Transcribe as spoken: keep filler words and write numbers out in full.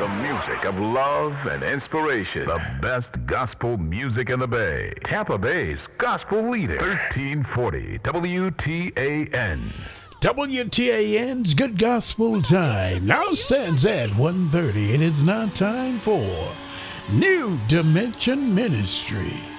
The music of love and inspiration. The best gospel music in the Bay. Tampa Bay's gospel leader. thirteen forty W T A N. W T A N's Good Gospel Time now stands at one thirty. It is now time for New Dimension Ministry.